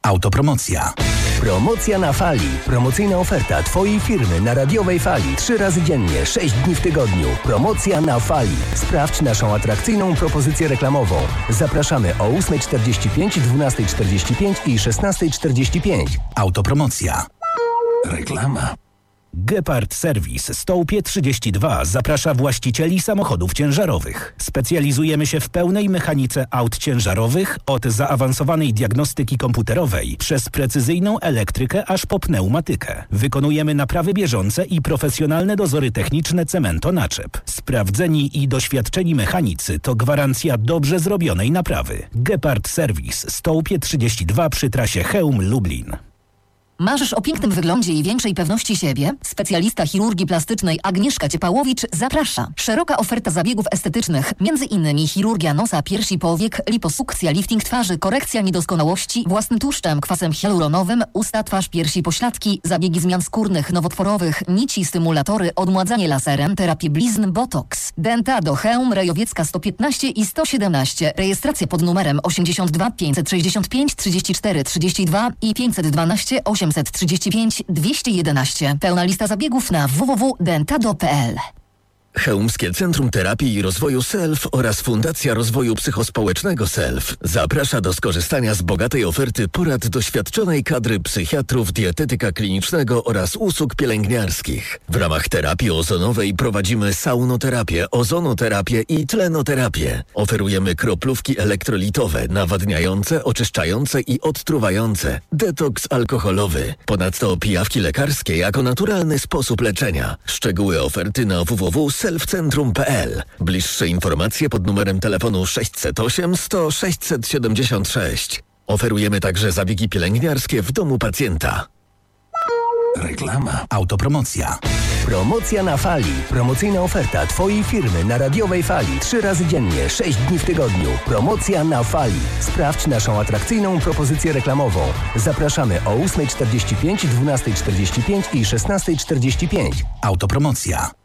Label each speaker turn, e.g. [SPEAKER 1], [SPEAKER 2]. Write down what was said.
[SPEAKER 1] Autopromocja.
[SPEAKER 2] Promocja na fali. Promocyjna oferta Twojej firmy na radiowej fali. 3 razy dziennie, 6 dni w tygodniu. Promocja na fali. Sprawdź naszą atrakcyjną propozycję reklamową. Zapraszamy o 8:45, 12:45 i 16:45.
[SPEAKER 1] Autopromocja.
[SPEAKER 3] Reklama.
[SPEAKER 4] Gepard Service Stołpie 32 zaprasza właścicieli samochodów ciężarowych. Specjalizujemy się w pełnej mechanice aut ciężarowych, od zaawansowanej diagnostyki komputerowej przez precyzyjną elektrykę aż po pneumatykę. Wykonujemy naprawy bieżące i profesjonalne dozory techniczne Cemento-Naczep. Sprawdzeni i doświadczeni mechanicy to gwarancja dobrze zrobionej naprawy. Gepard Service Stołpie 32 przy trasie Chełm-Lublin.
[SPEAKER 5] Marzysz o pięknym wyglądzie i większej pewności siebie? Specjalista chirurgii plastycznej Agnieszka Ciepałowicz zaprasza. Szeroka oferta zabiegów estetycznych, m.in. chirurgia nosa, piersi, powiek, liposukcja, lifting twarzy, korekcja niedoskonałości, własnym tłuszczem, kwasem hialuronowym, usta, twarz, piersi, pośladki, zabiegi zmian skórnych, nowotworowych, nici, stymulatory, odmładzanie laserem, terapię blizn, botoks. Dentado, Chełm, Rejowiecka 115 i 117. Rejestracja pod numerem 82 565 34 32 i 512 835 211. Pełna lista zabiegów na www.dentado.pl.
[SPEAKER 6] Chełmskie Centrum Terapii i Rozwoju SELF oraz Fundacja Rozwoju Psychospołecznego SELF zaprasza do skorzystania z bogatej oferty porad doświadczonej kadry psychiatrów, dietetyka klinicznego oraz usług pielęgniarskich. W ramach terapii ozonowej prowadzimy saunoterapię, ozonoterapię i tlenoterapię. Oferujemy kroplówki elektrolitowe, nawadniające, oczyszczające i odtruwające, detoks alkoholowy. Ponadto pijawki lekarskie jako naturalny sposób leczenia. Szczegóły oferty na www.selfcentrum.pl. Bliższe informacje pod numerem telefonu 608 100 676. Oferujemy także zabiegi pielęgniarskie w domu pacjenta.
[SPEAKER 3] Reklama.
[SPEAKER 1] Autopromocja.
[SPEAKER 2] Promocja na fali. Promocyjna oferta Twojej firmy na radiowej fali. 3 razy dziennie, 6 dni w tygodniu. Promocja na fali. Sprawdź naszą atrakcyjną propozycję reklamową. Zapraszamy o 8:45, 12:45 i 16:45.
[SPEAKER 1] Autopromocja.